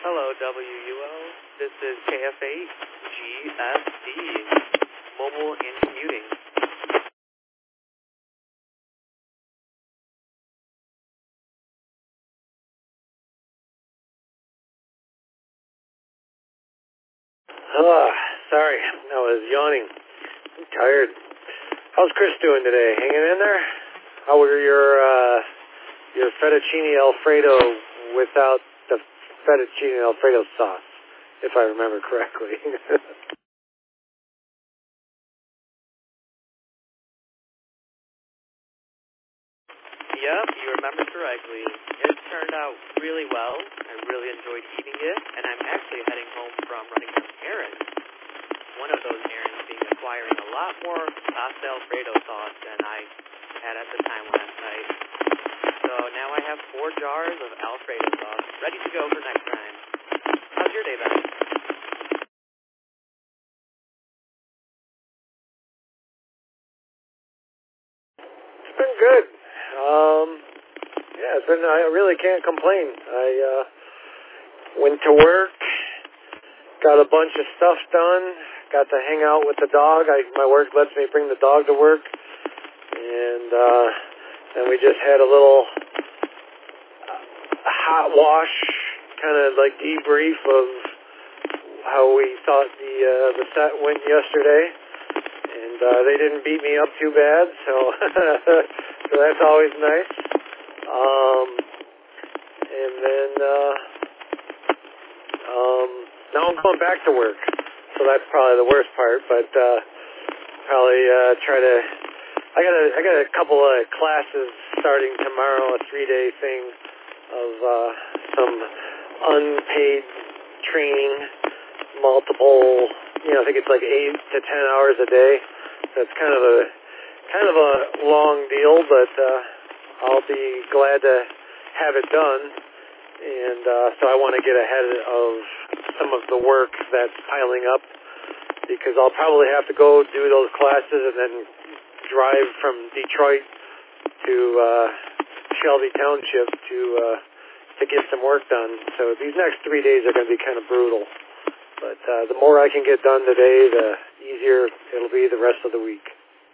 Hello, WUO. This is KF8 GSD, Mobile and Commuting. Sorry, I was yawning. I'm tired. How's Chris doing today? Hanging in there? How were your fettuccine Alfredo without the fettuccine Alfredo sauce, if I remember correctly? Yep, you remember correctly. It turned out really well. I really enjoyed eating it, and I'm actually heading home from running some errands. One of those errands being acquiring a lot more pasta Alfredo sauce than I had at the time last night. So now I have 4 jars of Alfredo sauce ready to go for next time. How's your day been? It's been good. Yeah, it's been. I really can't complain. I went to work, got a bunch of stuff done, got to hang out with the dog. My work lets me bring the dog to work, and then we just had a little hot wash, kind of like debrief of how we thought the set went yesterday, and they didn't beat me up too bad, so so that's always nice. And then now I'm going back to work, so that's probably the worst part. But probably try to. I got a couple of classes starting tomorrow, a 3-day thing of some unpaid training, multiple. I think it's like 8 to 10 hours a day. So it's kind of a long deal, but I'll be glad to have it done. And so I want to get ahead of some of the work that's piling up, because I'll probably have to go do those classes and then drive from Detroit to Shelby Township to get some work done. So these next 3 days are going to be kind of brutal. But the more I can get done today, the easier it'll be the rest of the week.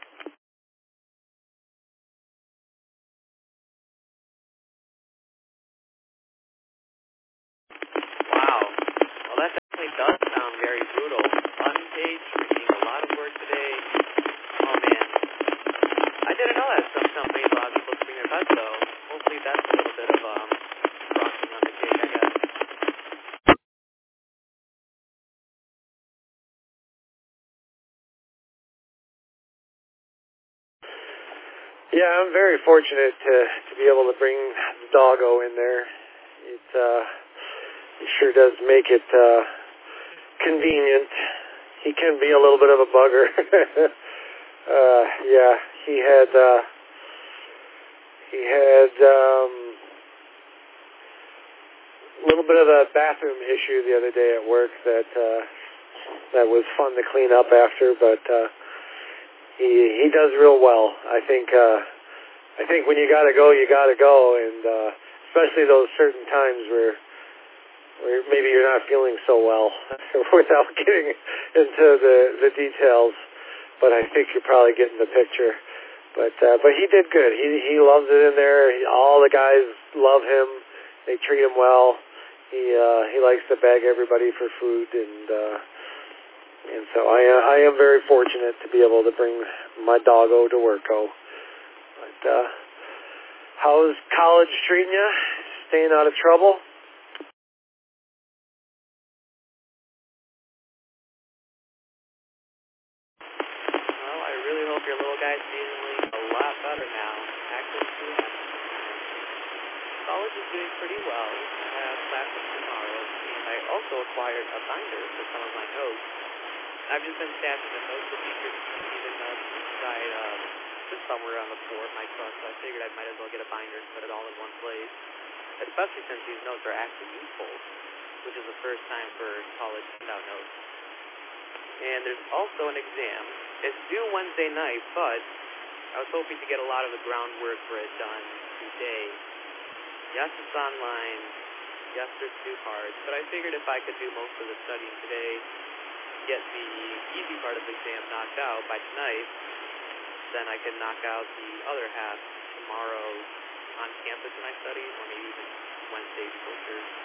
Wow. Well, that definitely does sound very brutal. Unpaid training, a lot of work today. Oh, man. I didn't know that some companies allow people to bring their pets, though. Hopefully that's a little bit of frosting on the cake, I guess. Yeah, I'm very fortunate to be able to bring the doggo in there. It sure does make it convenient. He can be a little bit of a bugger. Yeah, he had a little bit of a bathroom issue the other day at work that was fun to clean up after, but he does real well. I think when you gotta go, and especially those certain times where maybe you're not feeling so well, without getting into the details. But I think you're probably getting the picture. But he did good. He loves it in there. All the guys love him. They treat him well. He likes to beg everybody for food, and so I am very fortunate to be able to bring my doggo to work-o. But how's college treating you? Staying out of trouble? Well, I really hope your little guy's feeling a lot better now. Actually, too. College is doing pretty well. I have classes tomorrow, and I also acquired a binder for some of my notes. I've just been stashing the notes the teachers needed notes inside just somewhere on the floor of my truck, so I figured I might as well get a binder and put it all in one place, especially since these notes are actually useful, which is the first time for college without notes. And there's also an exam. It's due Wednesday night, but I was hoping to get a lot of the groundwork for it done today. Yes, it's online. Yes, there's 2 parts, but I figured if I could do most of the studying today, get the easy part of the exam knocked out by tonight, then I can knock out the other half tomorrow on campus when I study, or maybe even Wednesday before church.